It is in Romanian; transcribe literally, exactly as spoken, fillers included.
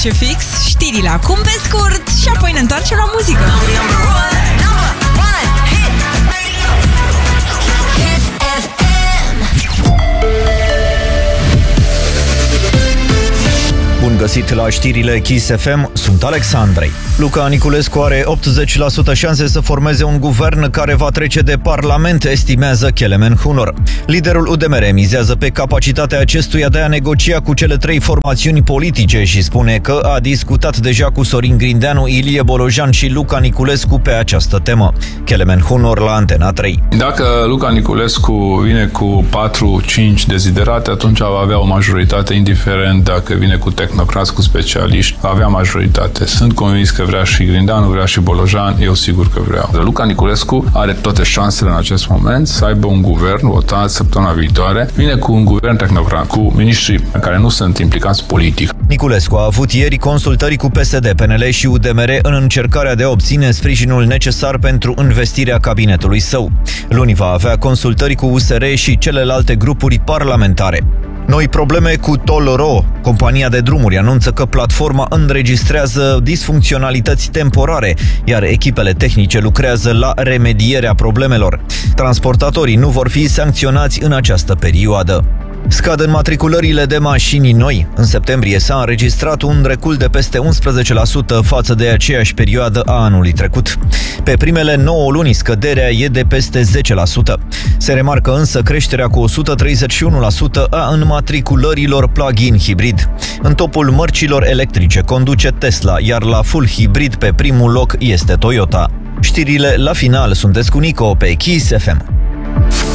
zece fix, știrile acum pe scurt și apoi ne întoarcem la muzică. Bun găsit la știrile Kiss F M, sunt Alexandrei. Luca Niculescu are optzeci la sută șanse să formeze un guvern care va trece de Parlament, estimează Kelemen Hunor. Liderul U D M R mizează pe capacitatea acestuia de a negocia cu cele trei formațiuni politice și spune că a discutat deja cu Sorin Grindeanu, Ilie Bolojan și Luca Niculescu pe această temă. Kelemen Hunor la Antena trei. Dacă Luca Niculescu vine cu patru cinci deziderate, atunci va avea o majoritate, indiferent dacă vine cu tehnocrați, cu specialiști, va avea majoritate. Sunt convins că vrea și Grindeanu, vrea și Bolojan, eu sigur că vreau. Luca Niculescu are toate șansele în acest moment să aibă un guvern votat săptămâna viitoare. Vine cu un guvern tehnocrat, cu miniștri care nu sunt implicați politic. Niculescu a avut ieri consultări cu P S D, P N L și U D M R în încercarea de a obține sprijinul necesar pentru investirea cabinetului său. Luni va avea consultări cu U S R și celelalte grupuri parlamentare. Noi probleme cu Tolro. Compania de drumuri anunță că platforma înregistrează disfuncționalități temporare, iar echipele tehnice lucrează la remedierea problemelor. Transportatorii nu vor fi sancționați în această perioadă. Scad înmatriculările de mașini noi. În septembrie s-a înregistrat un recul de peste unsprezece la sută față de aceeași perioadă a anului trecut. Pe primele nouă luni scăderea e de peste zece la sută. Se remarcă însă creșterea cu o sută treizeci și unu la sută a înmatriculărilor plug-in hibrid. În topul mărcilor electrice conduce Tesla, iar la full hibrid pe primul loc este Toyota. Știrile la final sunt cu Nico pe Kiss F M.